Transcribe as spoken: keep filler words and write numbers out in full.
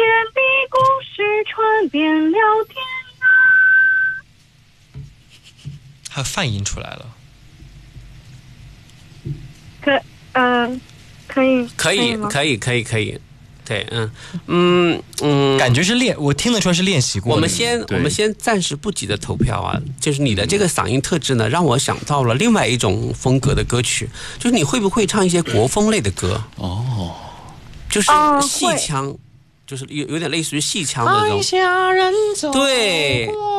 人的故事传遍了天涯。 他泛音出来了。 可呃，可以， 可以，可以，可以，可以。对，嗯嗯嗯， 感觉是练，我听得出来是练习过的。 我们先，我们先暂时不急的投票啊。就是你的这个嗓音特质呢，让我想到了另外一种风格的歌曲，就是你会不会唱一些国风类的歌？ 哦， 就是戏腔，就是有有点类似于戏腔的那种。 爱下人走对，